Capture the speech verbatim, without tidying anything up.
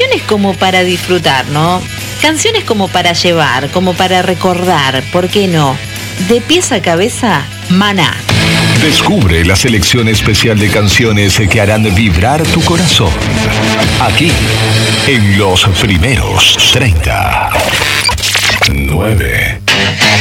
canciones como para disfrutar, ¿no? Canciones como para llevar, como para recordar, ¿por qué no? De pies a cabeza, Maná. Descubre la selección especial de canciones que harán vibrar tu corazón. Aquí, en los primeros treinta. nueve.